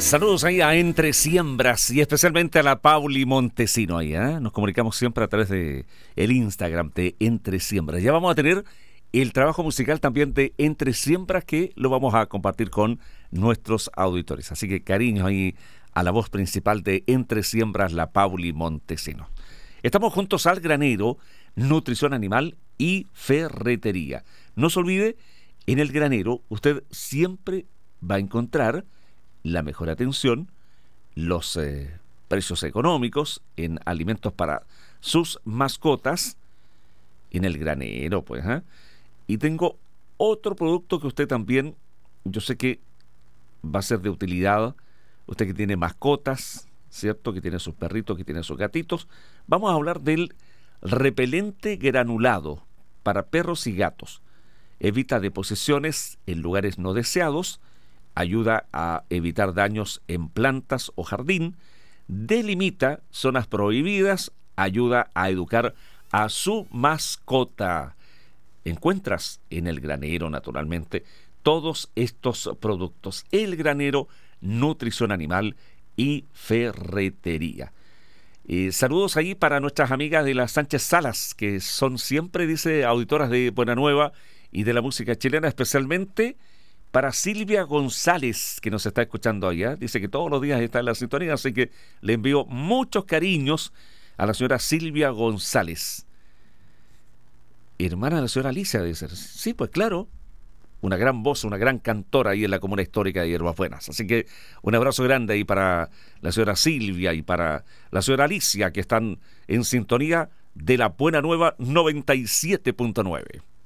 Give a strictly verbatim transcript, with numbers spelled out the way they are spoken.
Saludos ahí a Entre Siembras y especialmente a la Pauli Montesino ahí, ¿eh? Nos comunicamos siempre a través de el Instagram de Entre Siembras. Ya vamos a tener el trabajo musical también de Entre Siembras que lo vamos a compartir con nuestros auditores. Así que cariños ahí a la voz principal de Entre Siembras, la Pauli Montesino. Estamos juntos al granero, nutrición animal y ferretería. No se olvide, en el granero usted siempre va a encontrar la mejor atención, los eh, precios económicos en alimentos para sus mascotas en el granero, pues. ¿eh? Y tengo otro producto que usted también, yo sé que va a ser de utilidad, usted que tiene mascotas, ¿cierto? Que tiene sus perritos, que tiene sus gatitos. Vamos a hablar del repelente granulado para perros y gatos. Evita deposiciones en lugares no deseados, ayuda a evitar daños en plantas o jardín, delimita zonas prohibidas, ayuda a educar a su mascota. Encuentras en el granero, naturalmente, todos estos productos. El granero, nutrición animal y ferretería. Eh, saludos ahí para nuestras amigas de las Sánchez Salas, que son siempre, dice, auditoras de Buena Nueva y de la música chilena, especialmente para Silvia González, que nos está escuchando allá. Dice que todos los días está en la sintonía, así que le envío muchos cariños a la señora Silvia González. Hermana de la señora Alicia, dice. Sí, pues claro. Una gran voz, una gran cantora ahí en la comuna histórica de Hierbas Buenas. Así que un abrazo grande ahí para la señora Silvia y para la señora Alicia, que están en sintonía de la Buena Nueva noventa y siete punto nueve.